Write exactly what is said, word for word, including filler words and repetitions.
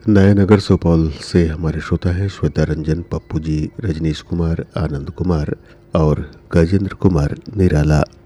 नयानगर सुपौल से हमारे श्रोता हैं श्वेता रंजन, पप्पू जी, रजनीश कुमार, आनंद कुमार और गजेंद्र कुमार निराला।